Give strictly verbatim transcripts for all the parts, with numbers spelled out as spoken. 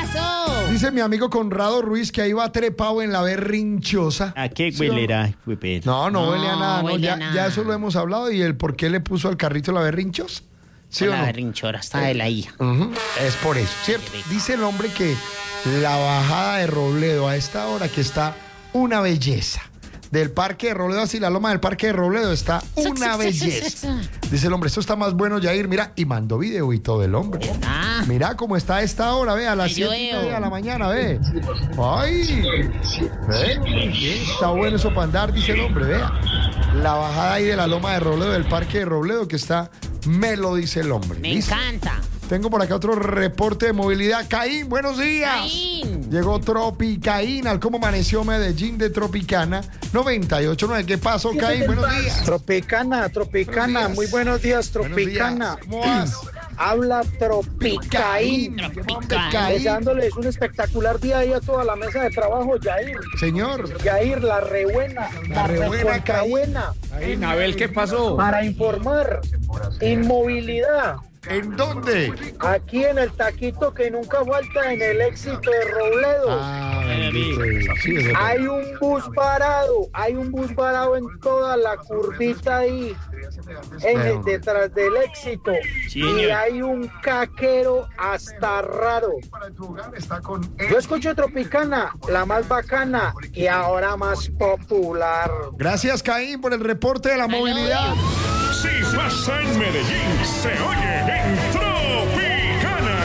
pasó? Dice mi amigo Conrado Ruiz que ahí va trepado en la berrinchosa. ¿A qué ¿Sí o huelerá? No, no, No, huele a nada. No, huele ya, a nada. ya eso lo hemos hablado. ¿Y el por qué le puso al carrito la berrinchosa? ¿Sí Con o la no? berrinchora, está de la hija. Ujú, es por eso, ¿cierto? Qué rico. Dice el hombre que la bajada de Robledo a esta hora que está una belleza. Del Parque de Robledo, así la loma del Parque de Robledo está una belleza. Dice el hombre, esto está más bueno, Yair, mira, y mandó video y todo el hombre. Ah, Mira cómo está a esta hora, ve, a las Ay, yo siete y veo. media de la mañana, ve. Ay, ve, está bueno eso para andar, dice el hombre, vea. La bajada ahí de la loma de Robledo, del Parque de Robledo, que está melo, dice el hombre. me ¿Listo? encanta. Tengo por acá otro reporte de movilidad. Caín, buenos días. Caín. Llegó Tropicaín al cómo amaneció Medellín de Tropicana noventa y ocho punto nueve. ¿Qué pasó, Caín? Buenos días. Tropicana, Tropicana, Buenos días. muy buenos días, Buenos Tropicana. días. ¿Cómo vas? Habla Tropicaín. Tropicaín. Caín. Deseándoles un espectacular día ahí a toda la mesa de trabajo, Yair. Señor. Yair, la rebuena, La rebuena, Caín. buena. Ahí, Nabel, ¿qué pasó? Para informar, inmovilidad. ¿En dónde? Aquí en el taquito que nunca falta en el éxito de Robledo. Ah, bendito Dios. Sí, es verdad. Hay un bus parado, hay un bus parado en toda la curvita ahí, en el- detrás del éxito. Sí, y señor. hay un caquero hasta raro. Yo escucho Tropicana, la más bacana y ahora más popular. Gracias, Caín, por el reporte de la movilidad. Si pasa en Medellín, se oye en Tropicana.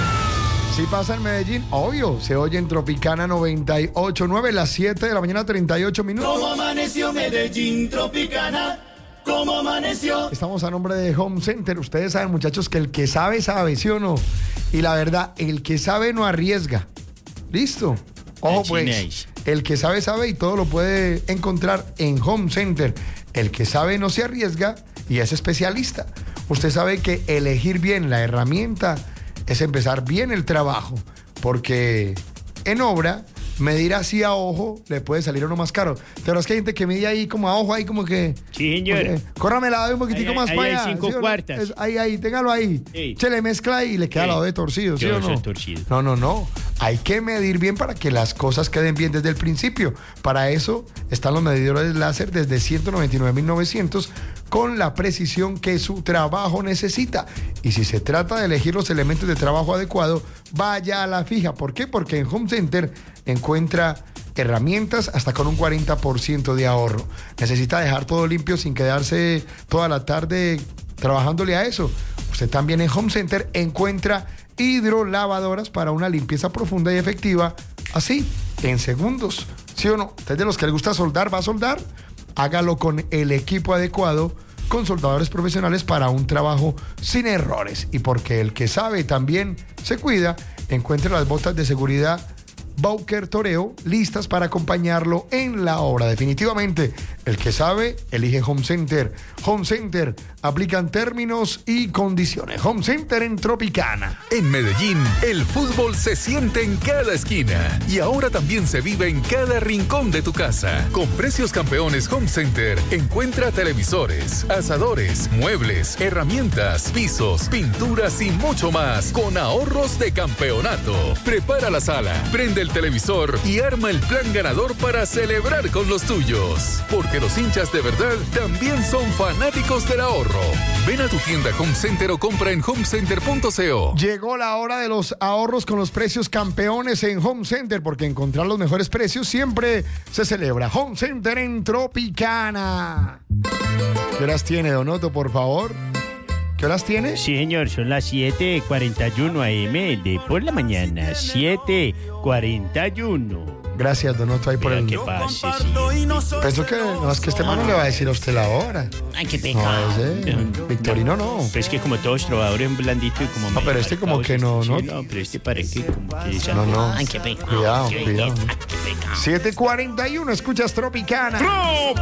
Si pasa en Medellín, obvio, se oye en Tropicana noventa y ocho punto nueve, las siete de la mañana, treinta y ocho minutos. ¿Cómo amaneció Medellín, Tropicana? ¿Cómo amaneció? Estamos a nombre de Home Center. Ustedes saben, muchachos, que el que sabe, sabe, ¿sí o no? Y la verdad, el que sabe no arriesga. ¿Listo? Ojo, Así pues. es. El que sabe, sabe y todo lo puede encontrar en Home Center. El que sabe no se arriesga y es especialista. Usted sabe que elegir bien la herramienta es empezar bien el trabajo, porque en obra, medir así a ojo le puede salir a uno más caro. Pero es que hay gente que mide ahí como a ojo, ahí como que... Sí, señor. Eh, córrame la de un poquitico Ahí- más ahí para hay allá. cinco ¿sí o no? cuartas. Es- ahí, ahí, téngalo ahí. Sí. Se le mezcla y le queda Sí. la de torcido, ¿sí Yo o no? soy torcido. No, no, no. Hay que medir bien para que las cosas queden bien desde el principio. Para eso están los medidores láser desde ciento noventa y nueve mil novecientos con la precisión que su trabajo necesita. Y si se trata de elegir los elementos de trabajo adecuado, vaya a la fija. ¿Por qué? Porque en Home Center encuentra herramientas hasta con un cuarenta por ciento de ahorro. Necesita dejar todo limpio sin quedarse toda la tarde trabajándole a eso. Usted también en Home Center encuentra hidrolavadoras para una limpieza profunda y efectiva, así, en segundos. ¿Sí o no? Usted de los que le gusta soldar, va a soldar, hágalo con el equipo adecuado, con soldadores profesionales para un trabajo sin errores. Y porque el que sabe también se cuida, encuentre las botas de seguridad Bowker Toreo listas para acompañarlo en la obra. Definitivamente, el que sabe, elige Home Center. Home Center, aplican términos y condiciones. Home Center en Tropicana. En Medellín, el fútbol se siente en cada esquina y ahora también se vive en cada rincón de tu casa. Con precios campeones Home Center, encuentra televisores, asadores, muebles, herramientas, pisos, pinturas y mucho más con ahorros de campeonato. Prepara la sala, prende el televisor y arma el plan ganador para celebrar con los tuyos. Porque los hinchas de verdad también son fanáticos del ahorro. Ven a tu tienda Home Center o compra en home center punto co. Llegó la hora de los ahorros con los precios campeones en Home Center, porque encontrar los mejores precios siempre se celebra. Home Center en Tropicana. ¿Qué horas tiene, Donoto, por favor? ¿Qué horas tiene? Sí, señor, son las siete cuarenta y uno a eme de por la mañana. siete cuarenta y uno. Gracias, Donoto, ahí por Vea el... qué pase, sí. Pensó que no, es que este mano le va a decir a usted la hora. Ay, qué No, pecado. ese, Victorino no. Pues que como todos trovadores en blandito y como... No, pero este como que no, ¿no? Sí, no, pero este parece como que... No, no. Ay, qué pecado. Cuidado, Qué cuidado. belleza, qué pecado. siete cuarenta y uno, escuchas Tropicana.